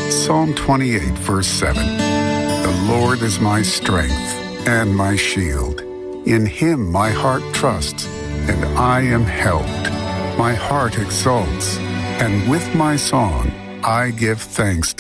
Psalm 28, verse 7. The Lord is my strength and my shield. In him my heart trusts, and I am helped. My heart exults, and with my song I give thanks to